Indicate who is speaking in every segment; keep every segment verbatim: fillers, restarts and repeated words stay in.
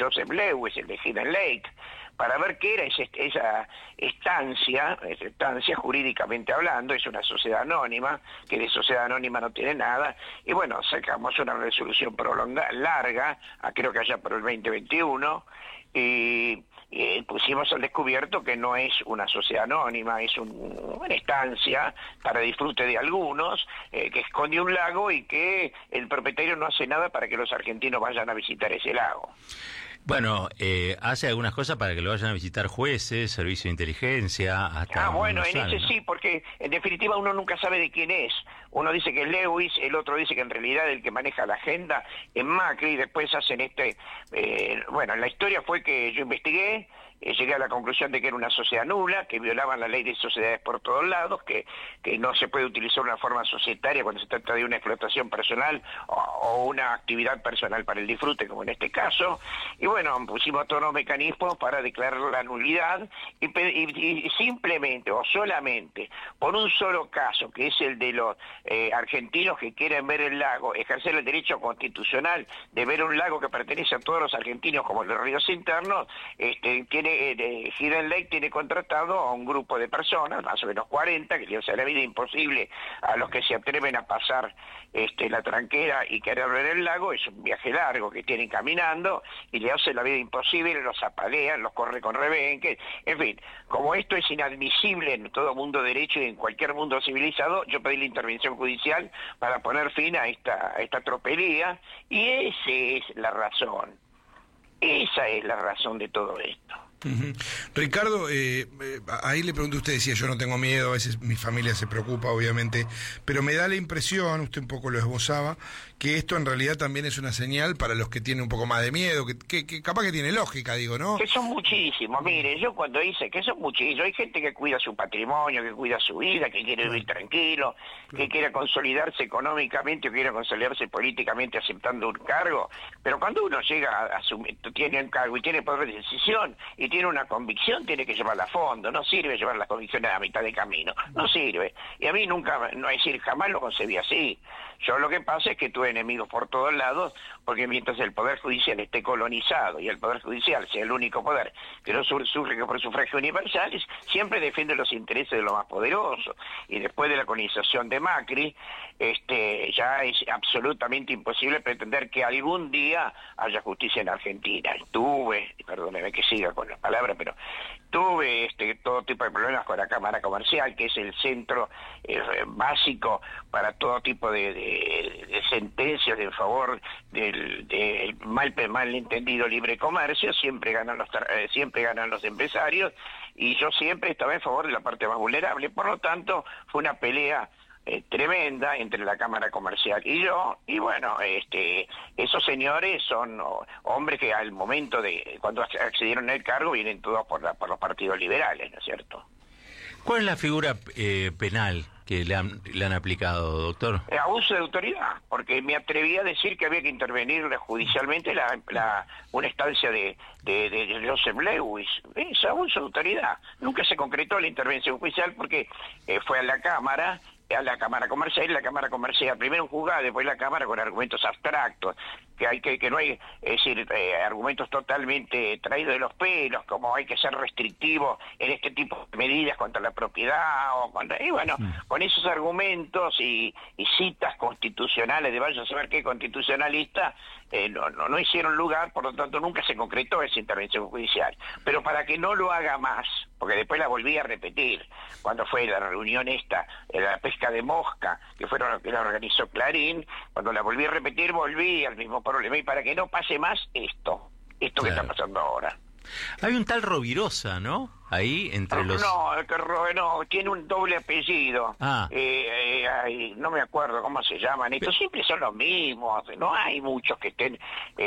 Speaker 1: Joseph Lewis, el de Hidden Lake, para ver qué era esa, esa estancia, esa estancia jurídicamente hablando. Es una sociedad anónima, que de sociedad anónima no tiene nada, y bueno, sacamos una resolución prolongada, larga, a creo que allá por el veinte veintiuno, y, y pusimos al descubierto que no es una sociedad anónima, es un, una estancia para disfrute de algunos, eh, que esconde un lago y que el propietario no hace nada para que los argentinos vayan a visitar ese lago.
Speaker 2: Bueno, eh, hace algunas cosas para que lo vayan a visitar jueces, servicio de inteligencia, hasta...
Speaker 1: Ah, bueno, en
Speaker 2: sale,
Speaker 1: ese
Speaker 2: ¿no?
Speaker 1: sí, porque en definitiva uno nunca sabe de quién es. Uno dice que es Lewis, el otro dice que en realidad el que maneja la agenda es Macri, y después hacen este... Eh, bueno, la historia fue que yo investigué, eh, llegué a la conclusión de que era una sociedad nula, que violaban la ley de sociedades por todos lados, que, que no se puede utilizar una forma societaria cuando se trata de una explotación personal o, o una actividad personal para el disfrute, como en este caso. Y bueno, pusimos todos los mecanismos para declarar la nulidad y, y, y simplemente o solamente por un solo caso, que es el de los eh, argentinos que quieren ver el lago, ejercer el derecho constitucional de ver un lago que pertenece a todos los argentinos como los ríos internos, este, tiene eh, Hidden Lake tiene contratado a un grupo de personas, más o menos cuarenta, que le hace la vida imposible a los que se atreven a pasar este, la tranquera y querer ver el lago. Es un viaje largo que tienen caminando y le hace la vida imposible, los apalean, los corre con rebenque, en fin, como esto es inadmisible en todo mundo derecho y en cualquier mundo civilizado, yo pedí la intervención judicial para poner fin a esta, a esta tropelía, y esa es la razón, esa es la razón de todo esto.
Speaker 3: Uh-huh. Ricardo, eh, eh, ahí le pregunto a usted, decía, yo no tengo miedo, a veces mi familia se preocupa, obviamente, pero me da la impresión, usted un poco lo esbozaba, que esto en realidad también es una señal para los que tienen un poco más de miedo, que, que, que capaz que tiene lógica, digo, ¿no?
Speaker 1: Que son muchísimos, mire, yo cuando hice que son muchísimos, hay gente que cuida su patrimonio, que cuida su vida, que quiere vivir tranquilo, que quiere consolidarse económicamente o quiere consolidarse políticamente aceptando un cargo, pero cuando uno llega a asumir, tiene un cargo y tiene poder de decisión y tiene una convicción, tiene que llevarla a fondo. No sirve llevar las convicciones a la mitad de camino, no sirve. Y a mí nunca, no es decir, jamás lo concebí así. Yo lo que pasa es que tuve enemigos por todos lados, porque mientras el Poder Judicial esté colonizado y el Poder Judicial sea el único poder que no surge por sufragio universal, siempre defiende los intereses de los más poderosos. Y después de la colonización de Macri, este, ya es absolutamente imposible pretender que algún día haya justicia en Argentina. Tuve, perdóneme que siga con la palabra, pero tuve este, todo tipo de problemas con la Cámara Comercial, que es el centro eh, básico para todo tipo de, de, de sentencias en favor del, del mal, mal entendido libre comercio. Siempre ganan los eh, siempre ganan los empresarios, y yo siempre estaba en favor de la parte más vulnerable. Por lo tanto, fue una pelea Eh, tremenda entre la Cámara Comercial y yo, y bueno, este, esos señores son oh, hombres que al momento de, cuando accedieron al cargo, vienen todos por, la, por los partidos liberales, ¿no es cierto?
Speaker 2: ¿Cuál es la figura eh, penal que le han, le han aplicado, doctor?
Speaker 1: Eh, abuso de autoridad, porque me atreví a decir que había que intervenir judicialmente la, la, una estancia de, de, de Joseph Lewis. Es abuso de autoridad. Nunca se concretó la intervención judicial porque eh, fue a la Cámara, a la Cámara Comercial, y la Cámara Comercial, primero un juzgado, después la Cámara con argumentos abstractos, que hay que, que no hay, es decir, eh, argumentos totalmente traídos de los pelos, como hay que ser restrictivo en este tipo de medidas contra la propiedad, o contra, y bueno, mm. con esos argumentos y, y citas constitucionales de vaya a saber qué constitucionalista, eh, no, no, no hicieron lugar, por lo tanto nunca se concretó esa intervención judicial. Pero para que no lo haga más, porque después la volví a repetir, cuando fue la reunión esta, la pesca de mosca, que fueron que la organizó Clarín, cuando la volví a repetir, volví al mismo problema, y para que no pase más esto, esto claro. que está pasando ahora.
Speaker 2: Hay un tal Rovirosa, ¿no? Ahí, entre
Speaker 1: no,
Speaker 2: los...
Speaker 1: No, el que Ro, no, tiene un doble apellido.
Speaker 2: Ah.
Speaker 1: Eh, eh, ay, no me acuerdo cómo se llaman. Estos Pero... siempre son los mismos. No hay muchos que estén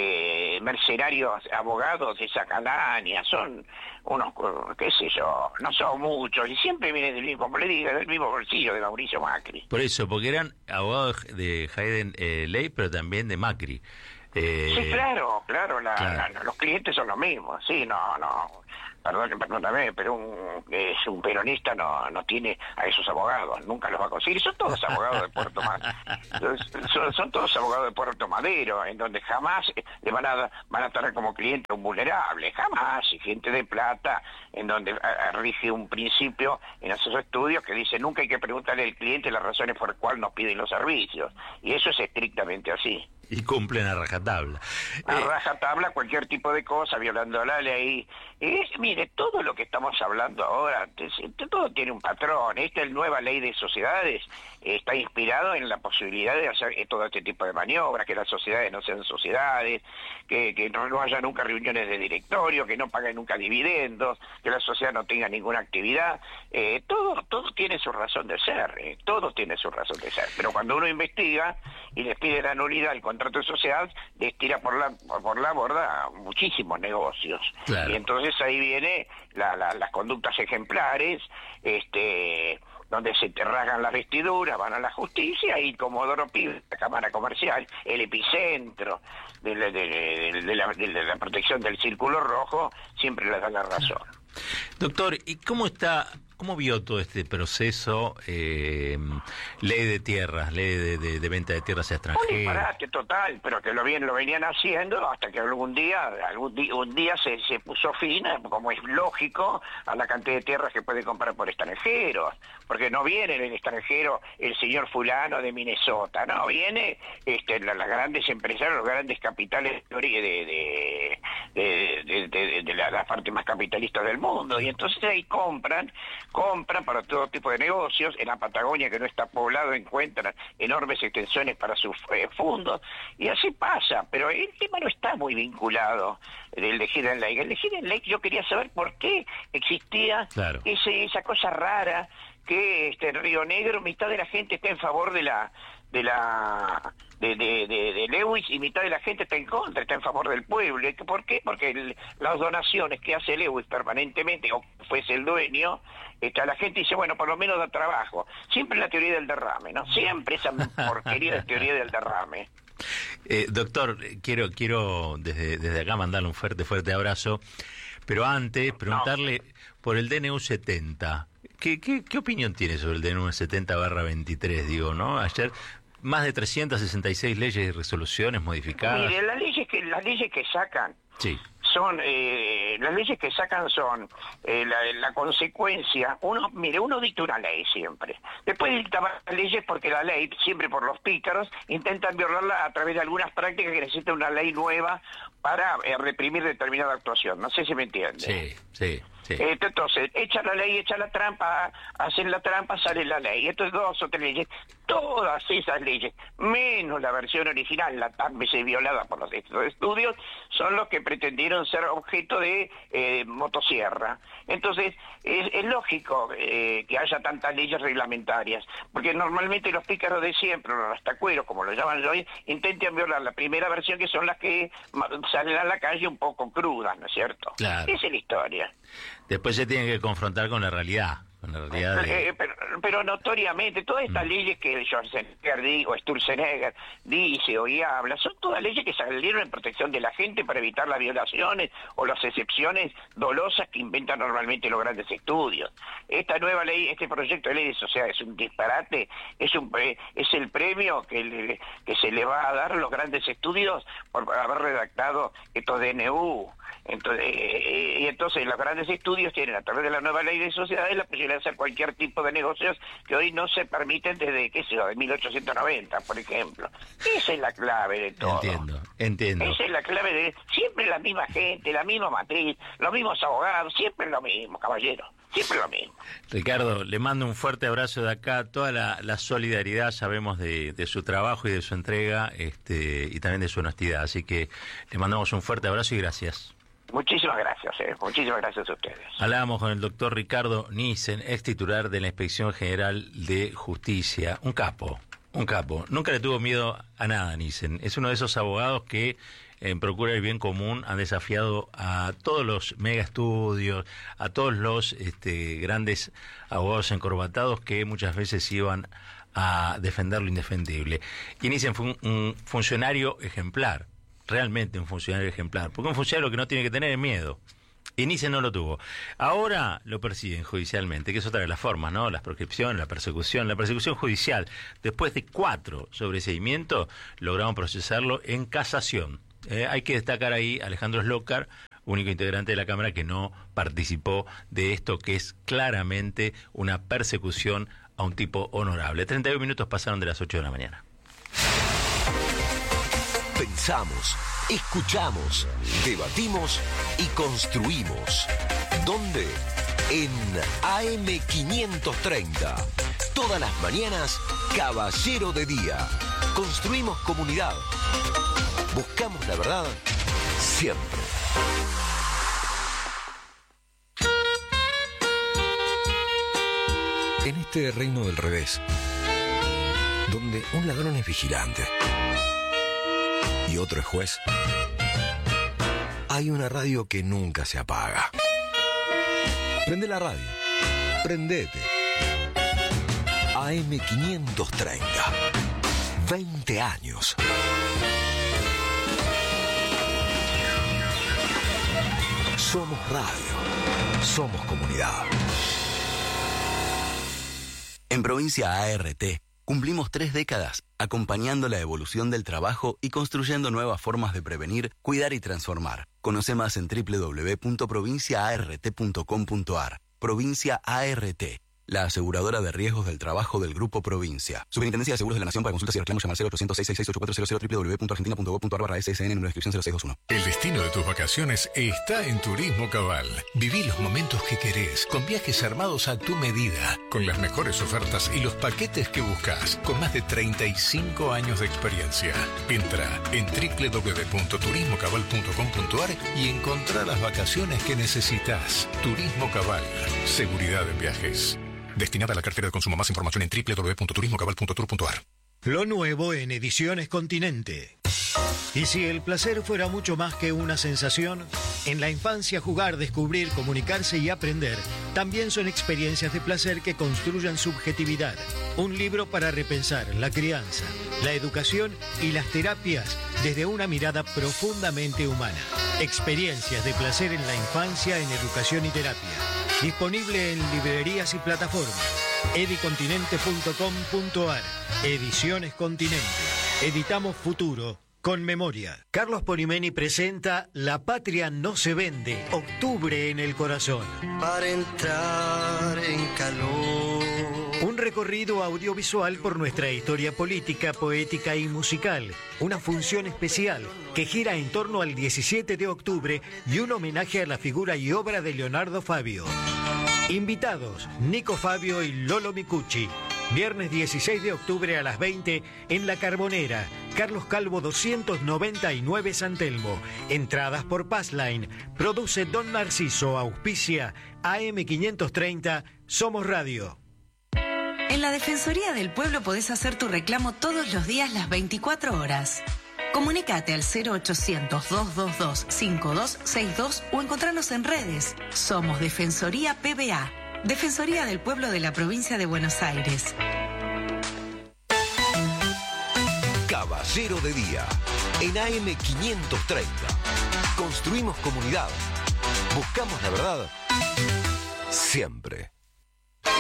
Speaker 1: eh, mercenarios abogados de esa calaña. Son unos, qué sé yo, no son muchos. Y siempre vienen del mismo, como le digo, del mismo bolsillo de Mauricio Macri.
Speaker 2: Por eso, porque eran abogados de Hidden eh, Lake, pero también de Macri. Eh...
Speaker 1: Sí, claro, claro, la,
Speaker 2: claro.
Speaker 1: La, los clientes son los mismos, sí, no, no. perdón, perdóname, pero un, es un peronista no no tiene a esos abogados, nunca los va a conseguir. Son todos abogados de Puerto Madero, son, son todos abogados de Puerto Madero, en donde jamás le van a van a tener como cliente un vulnerable, jamás, y gente de plata, en donde a, a, rige un principio en esos estudios que dice nunca hay que preguntarle al cliente las razones por las cuales nos piden los servicios, y eso es estrictamente así.
Speaker 2: Y cumplen a rajatabla.
Speaker 1: A
Speaker 2: Eh,
Speaker 1: rajatabla cualquier tipo de cosa, violando la ley. Es, mire, todo lo que estamos hablando ahora, todo tiene un patrón. Esta nueva ley de sociedades está inspirado en la posibilidad de hacer todo este tipo de maniobras, que las sociedades no sean sociedades, que, que no, no haya nunca reuniones de directorio, que no paguen nunca dividendos, que la sociedad no tenga ninguna actividad. Eh, todo, todo tiene su razón de ser, eh, todo tiene su razón de ser. Pero cuando uno investiga y les pide la nulidad al contrato de sociedad, les tira por la por la borda muchísimos negocios.
Speaker 2: Claro.
Speaker 1: Y entonces ahí viene la, la, las conductas ejemplares, este donde se te rasgan las vestiduras, van a la justicia, y Comodoro Pi, la Cámara Comercial, el epicentro de la, de, de, de, la, de la protección del círculo rojo, siempre les da la razón.
Speaker 2: Doctor, ¿y cómo está, cómo vio todo este proceso, eh, ley de tierras, ley de, de, de venta de tierras a
Speaker 1: Un
Speaker 2: extranjeros?
Speaker 1: disparate total, pero que lo bien lo venían haciendo hasta que algún día, algún día, un día se, se puso fin, como es lógico, a la cantidad de tierras que puede comprar por extranjeros, porque no viene el extranjero el señor fulano de Minnesota, no, viene este, las la grandes empresas, los grandes capitales de, de, de, de, de, de la, la parte más capitalista del mundo, y entonces ahí compran, compran para todo tipo de negocios. En la Patagonia, que no está poblado, encuentran enormes extensiones para sus eh, fondos, y así pasa, pero el tema no está muy vinculado del de Hidden Lake. El de Hidden Lake, yo quería saber por qué existía
Speaker 2: Claro.
Speaker 1: ese, esa cosa rara que este, en Río Negro mitad de la gente está en favor de la de la de, de, de, de Lewis, y mitad de la gente está en contra, está en favor del pueblo. ¿Por qué? Porque el, las donaciones que hace Lewis permanentemente, o fuese el dueño, está, la gente dice, bueno, por lo menos da trabajo. Siempre la teoría del derrame, ¿no? Siempre esa porquería de teoría del derrame.
Speaker 2: Eh, doctor, quiero quiero desde, desde acá mandarle un fuerte, fuerte abrazo, pero antes preguntarle no. por el D N U setenta. ¿Qué, qué, ¿Qué opinión tiene sobre el D N U setenta barra veintitrés, digo, no? Ayer más de trescientas sesenta y seis leyes y resoluciones modificadas.
Speaker 1: Mire, las leyes que, las leyes que sacan
Speaker 2: sí.
Speaker 1: son, eh, las leyes que sacan son eh, la, la consecuencia. Uno, mire, uno dicta una ley siempre. Después dicta más leyes porque la ley, siempre por los pícaros, intentan violarla a través de algunas prácticas que necesitan una ley nueva para eh, reprimir determinada actuación. No sé si me entiende.
Speaker 2: Sí, sí. Sí.
Speaker 1: Entonces, echa la ley, echa la trampa, hacen la trampa, sale la ley. Esto es dos o tres leyes. Todas esas leyes, menos la versión original, la tan veces violada por los estudios, son los que pretendieron ser objeto de eh, motosierra. Entonces, es, es lógico eh, que haya tantas leyes reglamentarias, porque normalmente los pícaros de siempre, los rastacueros, como lo llaman hoy, intentan violar la primera versión, que son las que salen a la calle un poco crudas, ¿no es cierto?
Speaker 2: Claro.
Speaker 1: Esa es la historia.
Speaker 2: Después se tiene que confrontar con la realidad. Con la realidad de...
Speaker 1: eh, pero, pero notoriamente, todas estas mm. leyes que Schwarzenegger dice, o Sturzenegger dice o y habla, son todas leyes que salieron en protección de la gente para evitar las violaciones o las excepciones dolosas que inventan normalmente los grandes estudios. Esta nueva ley, este proyecto de ley de sociedad es un disparate, es un es el premio que, le, que se le va a dar a los grandes estudios por haber redactado estos D N U. Entonces, eh, y entonces los grandes estudios tienen, a través de la nueva ley de sociedades, la posibilidad de hacer cualquier tipo de negocios que hoy no se permiten desde, qué sé yo, de mil ochocientos noventa, por ejemplo. Esa es la clave de todo.
Speaker 2: Entiendo, entiendo.
Speaker 1: Esa es la clave de... Siempre la misma gente, la misma matriz, los mismos abogados, siempre lo mismo, caballero. Siempre lo mismo.
Speaker 2: Ricardo, le mando un fuerte abrazo de acá, toda la, la solidaridad, sabemos de, de su trabajo y de su entrega, este, y también de su honestidad, así que le mandamos un fuerte abrazo y gracias.
Speaker 1: Muchísimas gracias, eh. muchísimas gracias a ustedes.
Speaker 2: Hablábamos con el doctor Ricardo Nissen, ex titular de la Inspección General de Justicia, un capo, un capo. Nunca le tuvo miedo a nada, Nissen. Es uno de esos abogados que en Procura el Bien Común han desafiado a todos los mega estudios, a todos los este, grandes abogados encorbatados que muchas veces iban a defender lo indefendible. Y Nissen fue un, un funcionario ejemplar. Realmente un funcionario ejemplar, porque un funcionario que no tiene que tener miedo, Y Nissen no lo tuvo. Ahora lo persiguen judicialmente, que es otra de las formas, ¿no? Las proscripciones, la persecución. La persecución judicial, después de cuatro sobreseimientos, lograron procesarlo en casación. Eh, hay que destacar ahí a Alejandro Slokar, único integrante de la Cámara que no participó de esto, que es claramente una persecución a un tipo honorable. treinta y un minutos pasaron de las ocho de la mañana.
Speaker 4: Pensamos, escuchamos, debatimos y construimos. ¿Dónde? En A M quinientos treinta. Todas las mañanas, Caballero de Día. Construimos comunidad. Buscamos la verdad siempre. En este reino del revés, donde un ladrón es vigilante y otro es juez, hay una radio que nunca se apaga. Prende la radio. Prendete. A M quinientos treinta. veinte años. Somos radio. Somos comunidad.
Speaker 5: En Provincia A R T, cumplimos tres décadas acompañando la evolución del trabajo y construyendo nuevas formas de prevenir, cuidar y transformar. Conoce más en doble u doble u doble u punto provincia a r t punto com punto a r. Provincia A R T, la aseguradora de riesgos del trabajo del Grupo Provincia. Superintendencia de Seguros de la Nación. Para consultas y reclamos llama al cero ochocientos, seis seis seis, ocho cuatro cero cero, doble u doble u doble u punto argentina punto gob punto a r barra S S N, número de inscripción cero seis dos uno.
Speaker 6: El destino de tus vacaciones está en Turismo Cabal. Viví los momentos que querés, con viajes armados a tu medida, con las mejores ofertas y los paquetes que buscas, con más de treinta y cinco años de experiencia. Entra en doble u doble u doble u punto turismo cabal punto com punto a r y encontrá las vacaciones que necesitas. Turismo Cabal, seguridad en viajes. Destinada a la cartera de consumo. Más información en doble u doble u doble u punto turismo cabal punto tour punto a r.
Speaker 7: Lo nuevo en Ediciones Continente. Y si el placer fuera mucho más que una sensación, en la infancia jugar, descubrir, comunicarse y aprender también son experiencias de placer que construyan subjetividad. Un libro para repensar la crianza, la educación y las terapias desde una mirada profundamente humana. Experiencias de placer en la infancia, en educación y terapia. Disponible en librerías y plataformas. edicontinente punto com punto a r. Ediciones Continente. Editamos futuro con memoria. Carlos Porimeni presenta La Patria no se vende. Octubre en el corazón.
Speaker 8: Para entrar en calor.
Speaker 7: Un recorrido audiovisual por nuestra historia política, poética y musical. Una función especial que gira en torno al diecisiete de octubre y un homenaje a la figura y obra de Leonardo Fabio. Invitados, Nico Fabio y Lolo Micucci. Viernes dieciséis de octubre a las veinte en La Carbonera, Carlos Calvo doscientos noventa y nueve San Telmo. Entradas por Passline. Produce Don Narciso, auspicia A M quinientos treinta, Somos Radio.
Speaker 9: En la Defensoría del Pueblo podés hacer tu reclamo todos los días las veinticuatro horas. Comunicate al cero ochocientos, dos dos dos, cinco dos seis dos o encontrarnos en redes. Somos Defensoría P B A, Defensoría del Pueblo de la Provincia de Buenos Aires.
Speaker 4: Caballero de Día, en A M quinientos treinta. Construimos comunidad. Buscamos la verdad siempre.